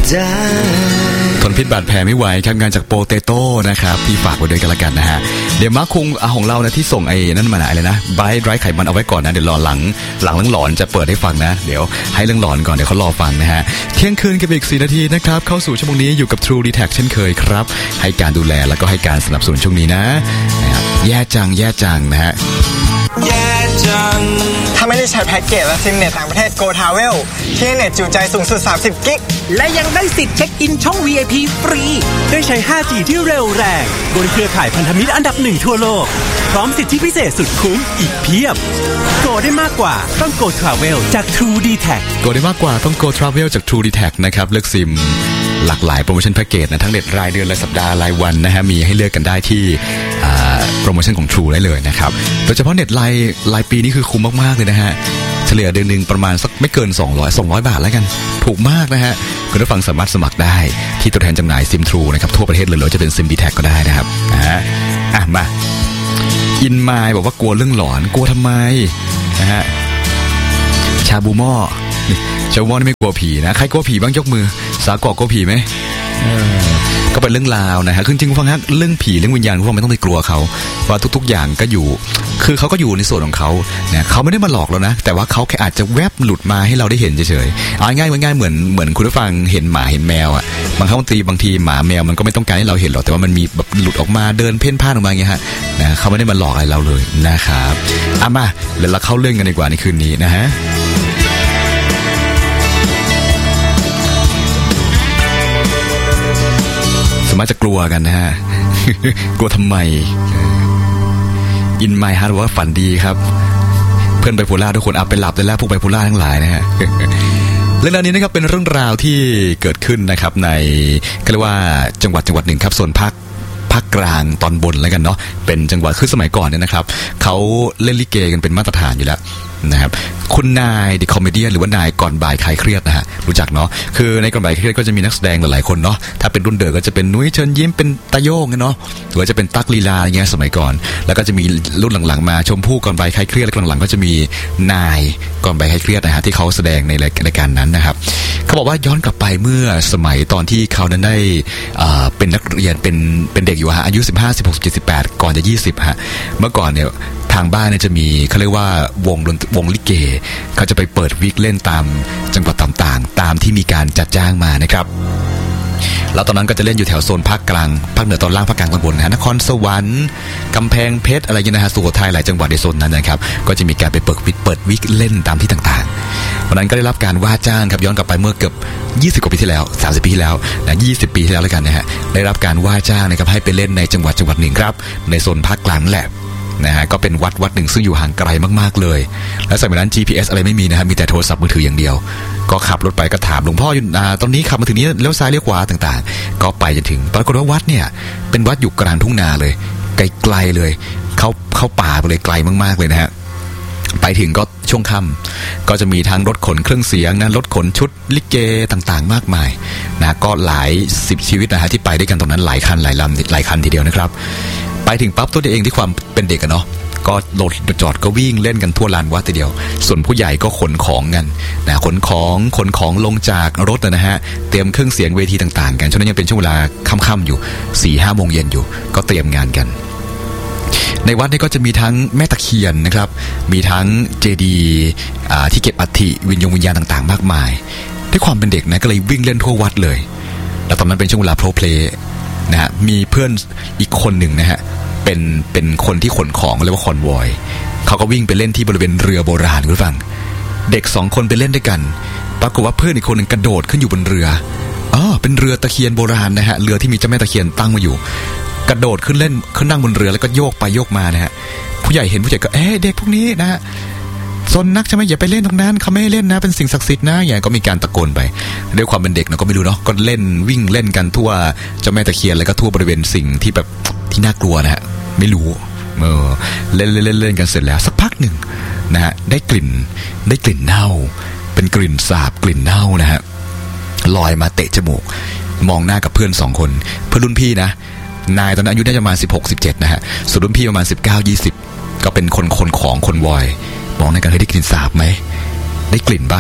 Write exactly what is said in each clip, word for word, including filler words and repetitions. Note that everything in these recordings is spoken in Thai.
ได้ทนพิษบาดแผลไม่ไหวครับงานจากโปเตโต้นะครับที่ฝากไว้ด้วยกันละกันนะฮะเดี๋ยวมาร์คคงของเรานะที่ส่งไอ้นั่นมาไหนเลยนะไบรท์ไร้ไขมันเอาไว้ก่อนนะเดี๋ยวรอหลังหลังเรื่องหลอนจะเปิดให้ฟังนะเดี๋ยวให้เรื่องหลอนก่อนเดี๋ยวเขารอฟังนะฮะเที่ยงคืนกับอีกสี่นาทีนะครับเข้าสู่ชั่วโมงนี้อยู่กับ True ดี แท็ก เช่นเคยครับให้การดูแลแล้วก็ให้การสนับสนุนช่วงนี้นะแย่จังแย่จังนะฮะแย่จังถ้าไม่ได้ใช้แพ็กเกจและซิมเน็ตต่างประเทศ Go Travel ที่เน็ตจุใจสูงสุดสามสิบกิกและยังได้สิทธิ์เช็คอินช่อง วี ไอ พี ฟรีได้ใช้ ห้าจี ที่เร็วแรงบนเครือข่ายพันธมิตรอันดับหนึ่งทั่วโลกพร้อมสิทธิพิเศษสุดคุ้มอีกเพียบโกได้มากกว่าต้อง Go Travel จาก True ดี แท็กโกได้มากกว่าต้อง Go Travel จาก True ดี แท็ก นะครับเลือกซิมหลากหลายโปรโมชั่นแพ็กเกจนะทั้งเน็ตรายเดือนและสัปดาห์รายวันนะฮะมีให้เลือกกันได้ที่โปรโมชั่นของ True ได้เลยนะครับโดยเฉพาะเน็ตรายรายปีนี่คือคุ้มมากๆเลยนะฮะเฉลี่ยเดือนนึงประมาณสักไม่เกินสองร้อย สองร้อยบาทแล้วกันถูกมากนะฮะคุณผู้ฟังสามารถสมัครได้ที่ตัวแทนจำหน่ายซิม True นะครับทั่วประเทศเลยหรือจะเป็นซิม ดี แท็ก ก็ได้นะครับนะฮะอ่ะมาอินมายบอกว่ากลัวเรื่องหลอนกลัวทำไมนะฮะชาบูหม้อชาบูหม้อนี่ไม่กลัวผีนะใครกลัวผีบ้างยกมือสากอกลัวผีไหมก็เป็นเรื่องราวนะฮะคือจริงๆฟังฮะเรื่องผีเรื่องวิญญาณพวกไม่ต้องไปกลัวเขาว่าทุกๆอย่างก็อยู่คือเขาก็อยู่ในส่วนของเขาเนี่ยเขาไม่ได้มาหลอกเรานะแต่ว่าเขาแค่อาจจะแวบหลุดมาให้เราได้เห็นเฉยๆเอาง่ายๆง่ายๆเหมือนเหมือนคุณผู้ฟังเห็นหมาเห็นแมวอ่ะบางครั้งบางทีบางทีหมาแมวมันก็ไม่ต้องการให้เราเห็นหรอกแต่ว่ามันมีแบบหลุดออกมาเดินเพ่นพ่านออกมาอย่างเงี้ยฮะนะเขาไม่ได้มาหลอกอะไรเราเลยนะครับอ่ะมาเดี๋ยวเราเข้าเรื่องกันดีกว่าในคืนนี้นะฮะสามารถจะกลัวกันนะฮะ กลัวทำไมอินไมฮาร์ดว่าฝันดีครับเพื่อนไบโพล่าทุกคนเอาไปหลับได้แล้วพวกไบโพล่าทั้งหลายนะฮะ เรื่องราวนี้นะครับเป็นเรื่องราวที่เกิดขึ้นนะครับในก็เรียกว่าจังหวัดจังหวัดหนึ่งครับส่วนภาคภาคกลางตอนบนแล้วกันเนาะเป็นจังหวัดคือสมัยก่อนเนี่ยนะครับเขาเล่นลิเกกันเป็นมาตรฐานอยู่แล้วนะครับคุณนายดิคอมเมดี้หรือว่านายก่อนบ่ายคลายเครียดนะฮะรู้จักเนาะคือในก่อนบ่ายคลายเครียดก็จะมีนักแสดงหลายๆคนเนาะถ้าเป็นรุ่นเดิมก็จะเป็นนุ้ยเชิญยิ้มเป็นตาโย่งเนาะหรือว่าจะเป็นตั๊กลีลาอย่างเงี้ยสมัยก่อนแล้วก็จะมีรุ่นหลังๆมาชมพู่ก่อนบ่ายคลายเครียดแล้วหลังๆก็จะมีนายก่อนบ่ายคลายเครียดนะฮะที่เขาแสดงในรายการนั้นนะครับเขาบอกว่าย้อนกลับไปเมื่อสมัยตอนที่เขานั้นได้เป็นนักเรียนเป็นเป็นเด็กอยู่ฮะอายุสิบห้า สิบหก สิบเจ็ด สิบแปดก่อนจะยี่สิบฮะเมื่อก่อนเนี่ยทางบ้านเนี่ยจะมีเขาเรียกว่าวงวงลิเกเขาจะไปเปิดวิกเล่นตามจังหวัดต่างๆตามที่มีการจัดจ้างมานะครับแล้วตอนนั้นก็จะเล่นอยู่แถวโซนภาคกลางภาคเหนือตอนล่างภาคกลางตอนบนนะฮะนครสวรรค์กำแพงเพชรอะไรอย่างเงี้ยนะฮะสุโขทัยหลายจังหวัดในโซนนั้นนะครับก็จะมีการไปเปิดวิกเปิดวิกเล่นตามที่ต่างๆวันนั้นก็ได้รับการว่าจ้างครับย้อนกลับไปเมื่อเกือบยี่สิบกว่าปีที่แล้วสามสิบปีที่แล้วนะยี่สิบปีที่แล้วแล้วกันนะฮะได้รับการว่าจ้างนะครับให้ไปเล่นในจังหวัดจังหวัดหนึ่งครับในโซนภาคกลางนั่นแหละนะฮะก็เป็นวัดวัดหนึ่งซึ่งอยู่ห่างไกลมากๆเลยและสมัยนั้น จี พี เอส อะไรไม่มีนะฮะมีแต่โทรศัพท์มือถืออย่างเดียวก็ขับรถไปก็ถามหลวงพ่ออยู่ตอนนี้ขับมาถึงนี้เลี้ยวซ้ายเลี้ยวขวาต่างๆก็ไปจนถึงปรากฏว่าวัดเนี่ยเป็นวัดอยู่กลางทุ่งนาเลยไกลๆเลยเข้าเข้าป่าไปเลยไกลมากๆเลยนะฮะไปถึงก็ช่วงค่ำก็จะมีทั้งรถขนเครื่องเสียงนะรถขนชุดลิเกต่างๆมากมายนะก็หลายสิบชีวิตนะฮะที่ไปด้วยกันตรงนั้นหลายคันหลายลำหลายคันทีเดียวนะครับไปถึงปั๊บตัวเองที่ความเป็นเด็กกันเนาะก็รถจอดก็วิ่งเล่นกันทั่วลานวัดทีเดียวส่วนผู้ใหญ่ก็ขนของกันนะขนของขนของลงจากรถนะฮะเตรียมเครื่องเสียงเวทีต่างๆกันช่วงนั้นยังเป็นช่วงเวลาค่ำๆอยู่ สี่ห้า โมงเย็นอยู่ก็เตรียมงานกันในวัดนี้ก็จะมีทั้งแม่ตะเคียนนะครับมีทั้งเจดีย์ที่เก็บอัฐิวิญญาณวิญญาณต่างๆมากมายด้วยความเป็นเด็กนะก็เลยวิ่งเล่นทั่ววัดเลยแล้วตอนนั้นเป็นช่วงเวลาโปรเพลย์นะฮะมีเพื่อนอีกคนหนึ่งนะฮะเป็นเป็นคนที่ขนของเรียกว่าคอนวอยเขาก็วิ่งไปเล่นที่บริเวณเรือโบราณคุณผู้ฟังเด็กสองคนไปเล่นด้วยกันปรากฏว่าเพื่อนอีกคนหนึ่งกระโดดขึ้นอยู่บนเรืออ๋อเป็นเรือตะเคียนโบราณนะฮะเรือที่มีเจ้าแม่ตะเคียนตั้งมาอยู่กระโดดขึ้นเล่นขึ้นนั่งบนเรือแล้วก็โยกไปโยกมานะฮะผู้ใหญ่เห็นผู้ใหญ่ก็เอ๊ะเด็กพวกนี้นะฮะซนนักใช่ไหมอย่าไปเล่นตรงนั้นเขาไม่ให้เล่นนะเป็นสิ่งศักดิ์สิทธิ์นะอย่างก็มีการตะโกนไปด้วยความเป็นเด็กนะก็ไม่รู้เนาะก็เล่นวิ่งเล่นกันทั่วเจ้าแม่ตะเคียนแล้วก็ทั่วบริเวณสิ่งที่แบบที่น่ากลัวนะฮะไม่รู้เออเล่นเล่นเล่นเล่นกันเสร็จแล้วสักพักหนึ่งนะฮะได้กลิ่นได้กลิ่นเน่าเป็นกลิ่นสาบกลิ่นเน่านะฮะลอยมาเตะจมูกมองหน้ากับเพื่อนสองคนเพื่อนรุ่นพี่นะนายตอนนั้นอายุได้ประมาณสิบหก สิบเจ็ดนะฮะส่วนรุ่นพี่ประมาณสิบเก้า ยี่สิบก็เป็นคนคนของคนวอยมองในกันให้ได้กลิ่นสาบไหมได้กลิ่นป่ะก็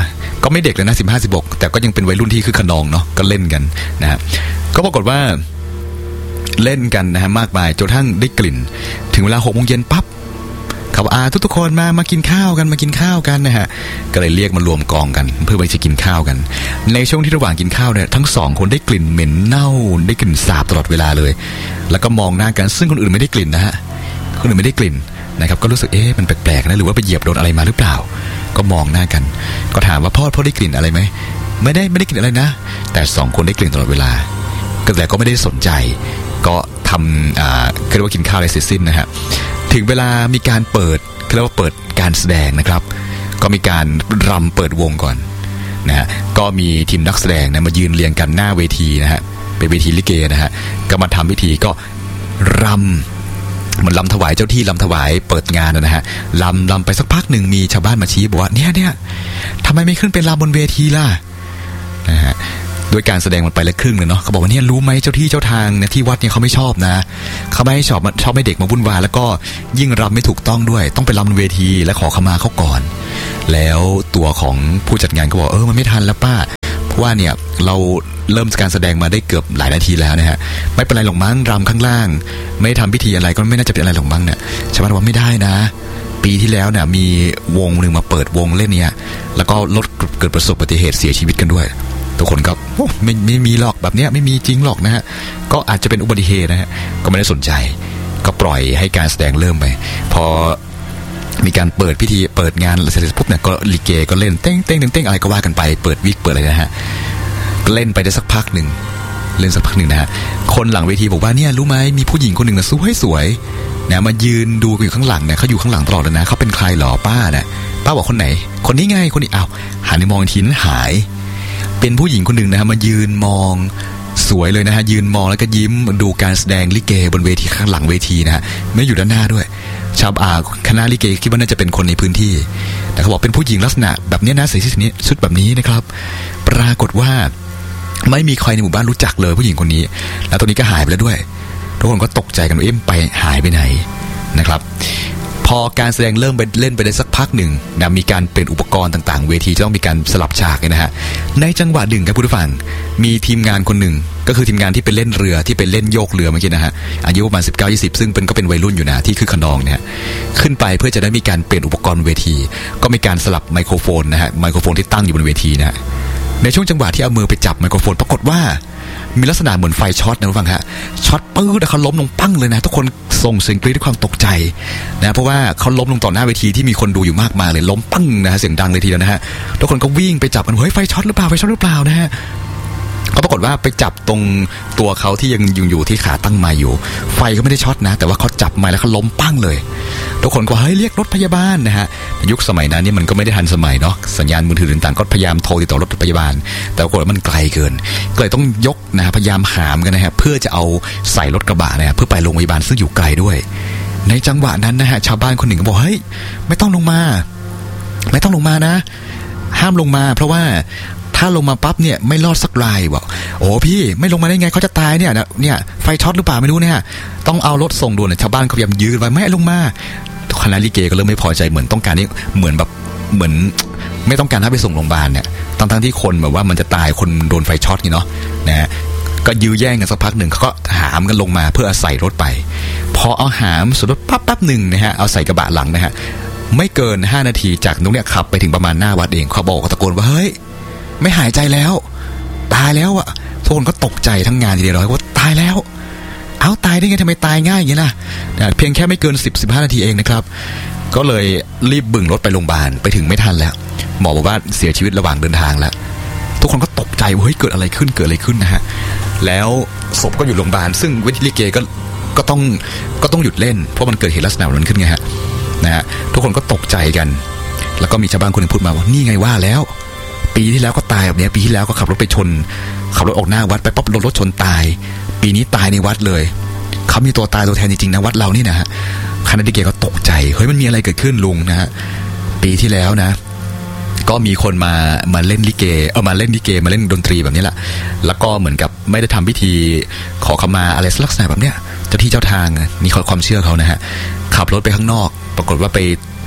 ก็ไม่เด็กเลยนะสิบห้า สิบหกแต่ก็ยังเป็นวัยรุ่นที่คือขนองเนาะก็เล่นกันนะฮะก็ปรากฏว่าเล่นกันนะฮะมากมายจนทั้งได้กลิ่นถึงเวลาหกโมงเย็นปั๊บเขาบอกอ่าทุกๆคนมามากินข้าวกันมากินข้าวกันนะฮะก็เลยเรียกมารวมกองกันเพื่อไปจะกินข้าวกันในช่วงที่ระหว่างกินข้าวเนี่ยทั้งสองคนได้กลิ่นเหม็นเน่าได้กลิ่นสาบตลอดเวลาเลยแล้วก็มองหน้ากันซึ่งคนอื่นไม่ได้กลิ่นนะฮะคนอื่นไม่ได้กลิ่นนะครับก็รู้สึกเอ๊ะมันแปลกๆนะหรือว่าไปเหยียบโดนอะไรมาหรือเปล่าก็มองหน้ากันก็ถามว่าพ่อพ่อได้กลิ่นอะไรไหมไม่ได้ไม่ได้กลิ่นอะไรนะแต่สองคนได้กลิ่นตลอดเวลาก็แต่ก็ไม่ได้สนใจก็ทำอ่าเรียกว่ากินข้าวอะไรเสร็จสิ้นนะฮะถึงเวลามีการเปิดเรียกว่าเปิดการแสดงนะครับก็มีการรำเปิดวงก่อนนะฮะก็มีทีมนักแสดงนะมายืนเรียงกันหน้าเวทีนะฮะเป็นเวทีลิเกนะฮะก็มาทำพิธีก็รำมันลำถวายเจ้าที่ลำถวายเปิดงานนะฮะลำลำไปสักพักหนึ่งมีชาวบ้านมาชี้บอกว่าเนี่ยเนี่ยทำไมไม่ขึ้นเป็นลำบนเวทีล่ะนะฮะด้วยการแสดงมันไปละครึ่งเลยเนาะเขาบอกว่าเนี่ยรู้ไหมเจ้าที่เจ้าทางเนี่ยที่วัดเนี่ยเขาไม่ชอบนะเขาไม่ให้ชอบชอบให้เด็กมาวุ่นวายแล้วก็ยิ่งรำไม่ถูกต้องด้วยต้องไปรำบนเวทีและขอขมาเขาก่อนแล้วตัวของผู้จัดงานก็บอกเออมันไม่ทันแล้วป้าเพราะว่าเนี่ยเราเริ่มการแสดงมาได้เกือบหลายนาทีแล้วนะฮะไม่เป็นไรหรอกมั้งรำข้างล่างไม่ทำพิธีอะไรก็ไม่น่าจะเป็นอะไรหรอกมั้งเนี่ยชาวบ้านว่าไม่ได้นะปีที่แล้วเนี่ยมีวงหนึ่งมาเปิดวงเล่นเนี่ยแล้วก็รถเกิดประสบอุบัติเหตุเสียชีวิตกันด้วยทุกคนก็ไม่ไม่มีหรอกแบบเนี้ยไม่มีจริงหรอกนะฮะก็อาจจะเป็นอุบัติเหตุนะฮะก็ไม่ได้สนใจก็ปล่อยให้การแสดงเริ่มไปพอมีการเปิดพิธีเปิดงานเสร็จปุ๊บเนี่ยก็ลิเกก็เล่นเต้งเต้งเต้งเต้งอะไรก็ว่ากันไปเปิดวิกเปิดอะไรนะฮะเล่นไปได้สักพักหนึ่งเล่นสักพักหนึ่งนะฮะคนหลังเวทีบอกว่าเนี่ยรู้ไหมมีผู้หญิงคนหนึ่งนะสวยสวยนะมายืนดูอยู่ข้างหลังเนี่ยเขาอยู่ข้างหลังตลอดเลยนะเขาเป็นใครหรอป้าเนี่ยป้าบอกคนไหนคนนี้ไงคนนี้อ้าวหันไปมองทีนั้นหายเป็นผู้หญิงคนหนึ่งนะฮะมายืนมองสวยเลยนะฮะยืนมองแล้วก็ยิ้มดูการแสดงลิเกบนเวทีข้างหลังเวทีนะฮะไม่อยู่ด้านหน้าด้วยชาวอาคณะลิเกคิดว่าน่าจะเป็นคนในพื้นที่แต่เขาบอกเป็นผู้หญิงลักษณะแบบนี้นะใส่ชุดนี้ชุดแบบนี้นะครับปรากฏว่าไม่มีใครในหมู่บ้านรู้จักเลยผู้หญิงคนนี้แล้วตอนนี้ก็หายไปแล้วด้วยทุกคนก็ตกใจกันว่าเอ๊ะไปหายไปไหนนะครับพอการแสดงเริ่มไปเล่นไปได้สักพักหนึ่งนะมีการเปลี่ยนอุปกรณ์ต่างๆเวทีจะต้องมีการสลับฉากนะฮะในจังหวะหนึ่งครับผู้ฟังมีทีมงานคนหนึ่งก็คือทีมงานที่ไปเล่นเรือที่ไปเล่นโยกเรือเมื่อกี้นะฮะอายุประมาณสิบเก้า ยี่สิบซึ่งเป็นก็เป็นวัยรุ่นอยู่นะที่คือขนองเนี่ยขึ้นไปเพื่อจะได้มีการเปลี่ยนอุปกรณ์เวทีก็มีการสลับไมโครโฟนนะฮะไมโครโฟนที่ตั้งอยู่บนเวทีนะฮะในช่วงจังหวะที่เอามือไปจับไมโครโฟนปรากฏว่ามีลักษณะเหมือนไฟช็อตนะผู้ฟังฮะช็อตปื้ดเขาล้มลงปั้งเลยนะทุกคนส่งเสียงกรี๊ดด้วยความตกใจนะเพราะว่าเขาล้มลงต่อหน้าเวทีที่มีคนดูอยู่มากมายเลยล้มปั้งนะฮะเสียงดังเลยทีเดียวนะฮะทุกคนก็วิ่งไปจับกันเฮ้ยไฟช็อตหรือเปล่าไฟช็อตหรือเปล่านะฮะก็ปรากฏว่าไปจับตรงตัวเขาที่ยังอยู่อยู่ที่ขาตั้งไม้อยู่ไฟก็ไม่ได้ช็อตนะแต่ว่าเขาจับไม้แล้วเขาล้มปั้งเลยทุกคนก็เฮ้ยเรียกรถพยาบาลนะฮะยุคสมัยนั้นนี่มันก็ไม่ได้ทันสมัยเนาะสัญญาณมือถือต่างๆก็พยายามโทรติดต่อรถพยาบาลแต่ปรากฏว่ามันไกลเกินก็เลยต้องยกนะพยายามหามกันนะฮะเพื่อจะเอาใส่รถกระบะนะฮะเพื่อไปโรงพยาบาลซึ่งอยู่ไกลด้วยในจังหวะนั้นนะฮะชาวบ้านคนหนึ่งก็บอกเฮ้ยไม่ต้องลงมาไม่ต้องลงมานะห้ามลงมาเพราะว่าถ้าลงมาปั๊บเนี่ยไม่รอดสักรายบอกโอ้พี่ไม่ลงมาได้ไงเขาจะตายเนี่ยเนี่ยไฟช็อตหรือเปล่าไม่รู้เนี่ยต้องเอารถส่งด่วนชาวบ้านเขาพยายามยื้อไว้ไม่ลงมาคณะลิเกก็เริ่มไม่พอใจเหมือนต้องการนี่เหมือนแบบเหมือนไม่ต้องการให้ไปส่งโรงพยาบาลเนี่ยทั้งทั้งที่คนแบบว่ามันจะตายคนโดนไฟช็อตนี่เนาะนะฮะก็ยื้อแย่งกันสักพักหนึ่งเขาก็หามกันลงมาเพื่อเอาใส่รถไปพอเอาหามสุดรถปั๊บปั๊บหนึ่งนะฮะเอาใส่กระบะหลังนะฮะไม่เกินห้านาทีจากตรงเนี้ยขับไปถึงประมาณหน้าวัดเองเขาบอกตะโกนว่าเฮ้ยไม่หายใจแล้วตายแล้วอะทุกคนก็ตกใจทั้งงานทีเดียวเลยว่าตายแล้วเอาตายได้ไงทำไมตายง่ายอย่างนี้ล่ะเพียงแค่ไม่เกินสิบ สิบห้านาทีเองนะครับก็เลยรีบบึ่งรถไปโรงพยาบาลไปถึงไม่ทันแล้วหมอบอกว่าเสียชีวิตระหว่างเดินทางแล้วทุกคนก็ตกใจว่าเฮ้ยเกิดอะไรขึ้นเกิดอะไรขึ้นนะฮะแล้วศพก็อยู่โรงพยาบาลซึ่งเวทีลิเกก็ก็ต้องก็ต้องหยุดเล่นเพราะมันเกิดเหตุลักษณะนั้นขึ้นไงฮะนะฮะทุกคนก็ตกใจกันแล้วก็มีชาวบ้านคนนึงพูดมาว่านี่ไงว่าแล้วปีที่แล้วก็ตายแบบนี้ปีที่แล้วก็ขับรถไปชนขับรถออกหน้าวัดไปปั๊บรถรถชนตายปีนี้ตายในวัดเลยเขามีตัวตายตัวแทนจริงๆนะวัดเรานี่นะฮะคณะลิเกก็ตกใจเฮ้ยมันมีอะไรเกิดขึ้นลุงนะฮะปีที่แล้วนะก็มีคนมามาเล่นลิเกเออมาเล่นลิเกมาเล่นดนตรีแบบนี้แหละแล้วก็เหมือนกับไม่ได้ทำพิธีขอขมาอะไรลักษณะแบบเนี้ยเจ้าที่เจ้าทางนี่ความเชื่อเขานะฮะขับรถไปข้างนอกปรากฏว่าไป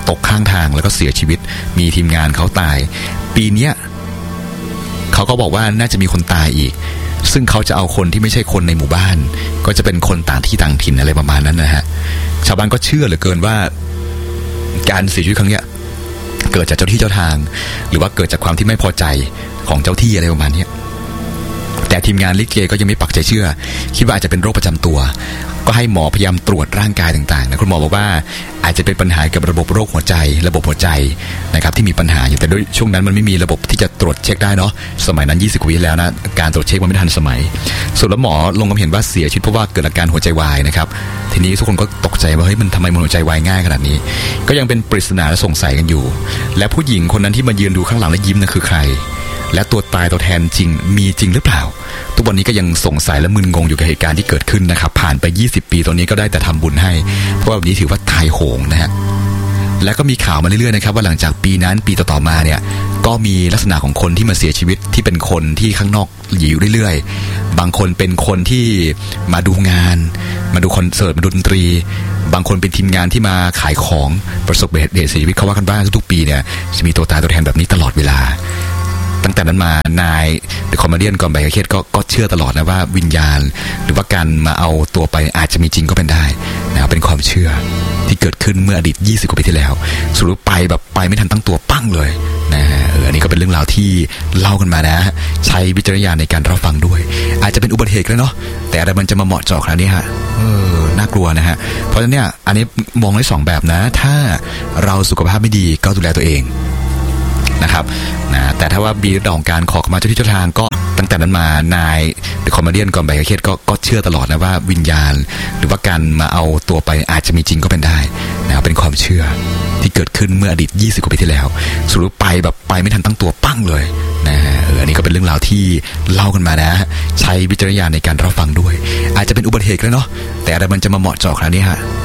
ตกข้างทางแล้วก็เสียชีวิตมีทีมงานเขาตายปีเนี้ยเขาก็บอกว่าน่าจะมีคนตายอีกซึ่งเขาจะเอาคนที่ไม่ใช่คนในหมู่บ้านก็จะเป็นคนต่างที่ต่างถิ่นอะไรประมาณนั้นนะฮะชาวบ้านก็เชื่อเหลือเกินว่าการเสียชีวิตครั้งเนี้ยเกิดจากเจ้าที่เจ้าทางหรือว่าเกิดจากความที่ไม่พอใจของเจ้าที่อะไรประมาณนี้แต่ทีมงานลิเกก็ยังไม่ปักใจเชื่อคิดว่าอาจจะเป็นโรคประจำตัวก็ให้หมอพยายามตรวจร่างกายต่างๆนะคุณหมอบอกว่าอาจจะเป็นปัญหากับระบบโรคหัวใจระบบหัวใจนะครับที่มีปัญหาอยู่แต่ด้วยช่วงนั้นมันไม่มีระบบที่จะตรวจเช็คได้เนาะสมัยนั้นยี่สิบกว่าปีแล้วนะการตรวจเช็คมันไม่ทันสมัยส่วนแล้วหมอลงความเห็นว่าเสียชีวิตเพราะว่าเกิดอาการหัวใจวายนะครับทีนี้ทุกคนก็ตกใจว่าเฮ้ยมันทำไมมันหัวใจวายง่ายขนาดนี้ก็ยังเป็นปริศนาและสงสัยกันอยู่และผู้หญิงคนนั้นที่มายืนดูข้างหลังและยิ้มนั่นคือใครและตัวตายตัวแทนจริงมีจริงหรือเปล่าทุกวันนี้ก็ยังสงสัยและมึนงงอยู่กับเหตุการณ์ที่เกิดขึ้นนะครับผ่านไปยี่สิบปีตอนนี้ก็ได้แต่ทำบุญให้เพราะว่าแบบนี้ถือว่าตายโหงนะฮะแล้วก็มีข่าวมาเรื่อยๆนะครับว่าหลังจากปีนั้นปีต่อๆมาเนี่ยก็มีลักษณะของคนที่มาเสียชีวิตที่เป็นคนที่ข้างนอกอยู่เรื่อยๆบางคนเป็นคนที่มาดูงานมาดูคอนเสิร์ตมาดูดนตรีบางคนเป็นทีมงานที่มาขายของประสบเหตุเสียชีวิตเขาว่ากันบ้างทุกๆปีเนี่ยจะมีตัวตายตัวแทนแบบนี้ตลอดเวลาตั้งแต่นั้นมานายเดอะคอมเมเดี้ก่อนใบกระเทศก็ก็เชื่อตลอดนะว่าวิญญาณหรือว่าการมาเอาตัวไปอาจจะมีจริงก็เป็นได้นะเป็นความเชื่อที่เกิดขึ้นเมื่ออดีตยี่สิบกว่าปีที่แล้วสรุปไปแบบไปไม่ทันตั้งตัวปั้งเลยนะเอออันนี้ก็เป็นเรื่องราวที่เล่ากันมานะใช้วิจารณญาณในการรับฟังด้วยอาจจะเป็นอุบัติเหตุก็เนาะแต่อะไรมันจะมาเหมาะเจาะขนาดนี้ฮะเออน่ากลัวนะฮะเพราะฉะนั้นเนี่ยอันนี้มองได้สองแบบนะถ้าเราสุขภาพไม่ดีก็ดูแลตัวเองนะครับนะแต่ถ้าว่ามีเรื่องของการขอขมาเจ้าที่เจ้าทางก็ตั้งแต่นั้นมานายเดอะคอมเมเดี้ก่อนใบกระเทศก็ก็เชื่อตลอดนะว่าวิญญาณหรือว่าการมาเอาตัวไปอาจจะมีจริงก็เป็นได้นะเป็นความเชื่อที่เกิดขึ้นเมื่ออดีตยี่สิบกว่าปีที่แล้วสรุปไปแบบไปไม่ทันตั้งตัวปั้งเลยนะเอออันนี้ก็เป็นเรื่องราวที่เล่ากันมานะใช้วิจารณญาณในการรับฟังด้วยอาจจะเป็นอุบัติเหตุก็เนาะแต่อะไรมันจะมาเหมาะเจาะขนาดนี้ฮะ